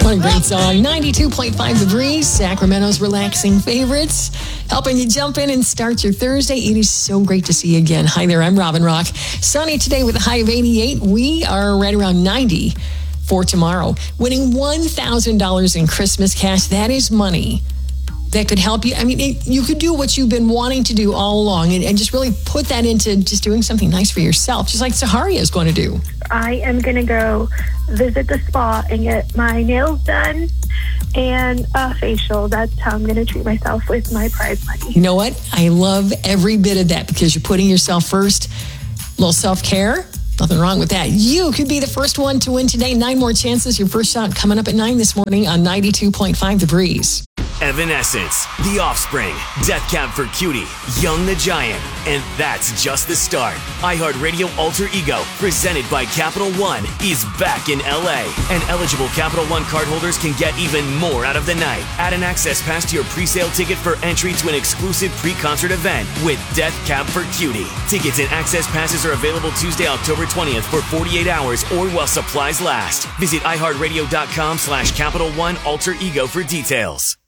What a great song. 92.5 The Breeze, Sacramento's relaxing favorites. Helping you jump in and start your Thursday. It is so great to see you again. Hi there, I'm Robin Rock. Sunny today with a high of 88. We are right around 90 for tomorrow. Winning $1,000 in Christmas cash. That is money that could help you. I mean, you could do what you've been wanting to do all along and just really put that into just doing something nice for yourself, just like Saharia is going to do. I am going to go visit the spa and get my nails done and a facial. That's how I'm going to treat myself with my prize money. You know what? I love every bit of that because you're putting yourself first. A little self-care. Nothing wrong with that. You could be the first one to win today. 9 more chances. Your first shot coming up at 9 this morning on 92.5 The Breeze. Evanescence, The Offspring, Death Cab for Cutie, Young the Giant, and that's just the start. iHeartRadio Alter Ego, presented by Capital One, is back in LA. And eligible Capital One cardholders can get even more out of the night. Add an access pass to your pre-sale ticket for entry to an exclusive pre-concert event with Death Cab for Cutie. Tickets and access passes are available Tuesday, October 20th for 48 hours or while supplies last. Visit iHeartRadio.com/Capital One Alter Ego for details.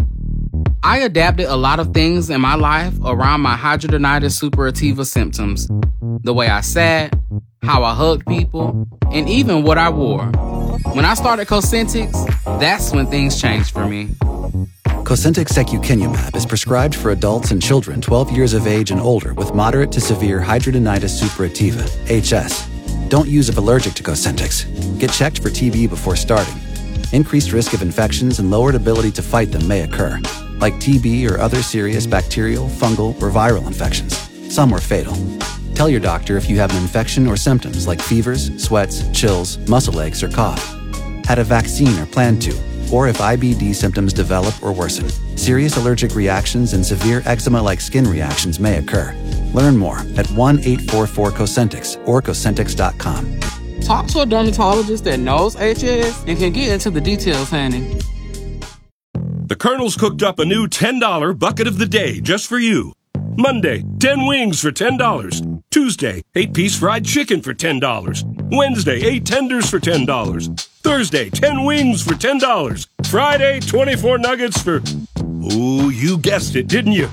I adapted a lot of things in my life around my hidradenitis suppurativa symptoms. The way I sat, how I hugged people, and even what I wore. When I started Cosentyx, that's when things changed for me. Cosentyx secukinumab is prescribed for adults and children 12 years of age and older with moderate to severe hidradenitis suppurativa, HS. Don't use if allergic to Cosentyx. Get checked for TB before starting. Increased risk of infections and lowered ability to fight them may occur, like TB or other serious bacterial, fungal, or viral infections. Some are fatal. Tell your doctor if you have an infection or symptoms like fevers, sweats, chills, muscle aches, or cough. Had a vaccine or plan to, or if IBD symptoms develop or worsen. Serious allergic reactions and severe eczema-like skin reactions may occur. Learn more at 1-844-COSENTYX or Cosentyx.com. Talk to a dermatologist that knows HS and can get into the details, honey. The Colonel's cooked up a new $10 bucket of the day just for you. Monday, 10 wings for $10. Tuesday, 8-piece fried chicken for $10. Wednesday, 8 tenders for $10. Thursday, 10 wings for $10. Friday, 24 nuggets for... Ooh, you guessed it, didn't you?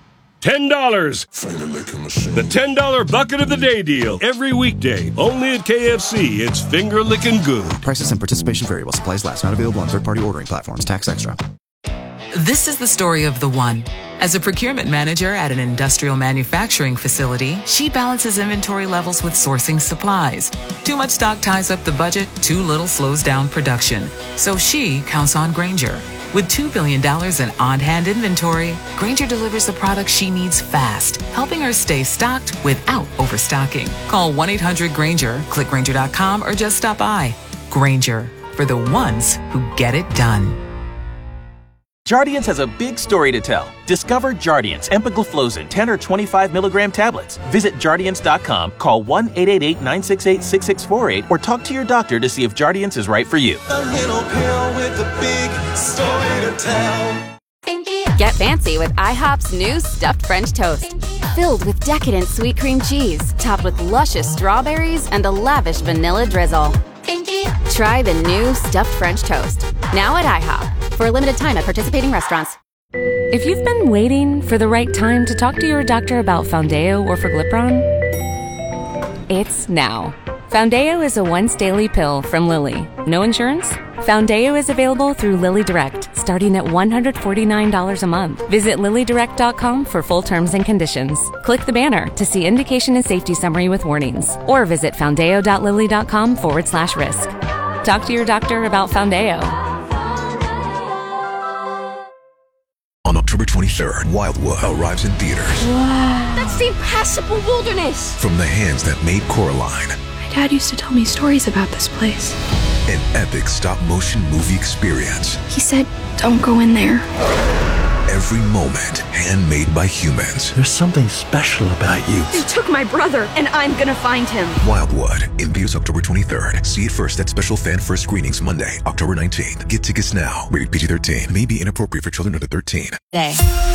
$10. The $10 bucket of the day deal. Every weekday. Only at KFC. It's finger licking good. Prices and participation vary while supplies last. Not available on third-party ordering platforms. Tax extra. This is the story of the one. As a procurement manager at an industrial manufacturing facility, she balances inventory levels with sourcing supplies. Too much stock ties up the budget, too little slows down production. So she counts on Grainger. With $2 billion in on-hand inventory, Grainger delivers the products she needs fast, helping her stay stocked without overstocking. Call 1-800-GRAINGER, click Grainger.com, or just stop by. Grainger, for the ones who get it done. Jardiance has a big story to tell. Discover Jardiance empagliflozin 10 or 25 milligram tablets. Visit Jardiance.com, call 1-888-968-6648, or talk to your doctor to see if Jardiance is right for you. A little pill with a big story to tell. Get fancy with IHOP's new stuffed French toast. Filled with decadent sweet cream cheese, topped with luscious strawberries and a lavish vanilla drizzle. Try the new stuffed French toast. Now at IHOP. For a limited time at participating restaurants. If you've been waiting for the right time to talk to your doctor about Foundeo or Forglipron, it's now. Foundeo is a once-daily pill from Lilly. No insurance? Foundeo is available through Lilly Direct, starting at $149 a month. Visit LillyDirect.com for full terms and conditions. Click the banner to see indication and safety summary with warnings, or visit foundeo.lilly.com/risk. Talk to your doctor about Foundeo. On October 23rd, Wildwood arrives in theaters. Wow. That's the impassable wilderness. From the hands that made Coraline. My dad used to tell me stories about this place. An epic stop-motion movie experience. He said, don't go in there. Every moment handmade by humans. There's something special about you. They took my brother, and I'm gonna find him. Wildwood, in theaters October 23rd. See it first at special fan-first screenings Monday, October 19th. Get tickets now. Rated PG-13. May be inappropriate for children under 13.